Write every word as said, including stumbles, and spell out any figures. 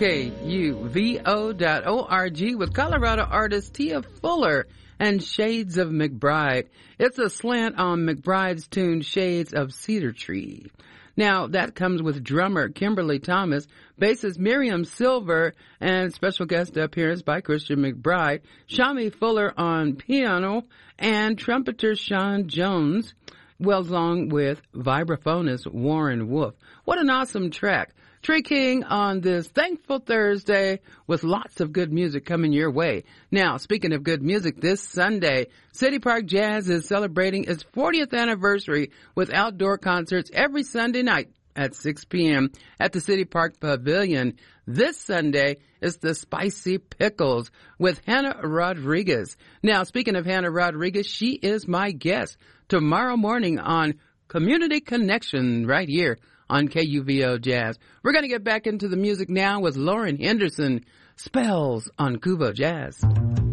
K U V O dot org with Colorado artist Tia Fuller and Shades of McBride. It's a slant on McBride's tune Shades of Cedar Tree. Now, that comes with drummer Kimberly Thomas, bassist Miriam Silver, and special guest appearance by Christian McBride, Shami Fuller on piano, and trumpeter Sean Jones, well, along with vibraphonist Warren Wolf. What an awesome track. Tree King on this Thankful Thursday with lots of good music coming your way. Now, speaking of good music, this Sunday, City Park Jazz is celebrating its fortieth anniversary with outdoor concerts every Sunday night at six p.m. at the City Park Pavilion. This Sunday is the Spicy Pickles with Hannah Rodriguez. Now, speaking of Hannah Rodriguez, she is my guest tomorrow morning on Community Connection right here on K U V O Jazz. We're going to get back into the music now with Lauren Henderson, Spells on Kubo Jazz.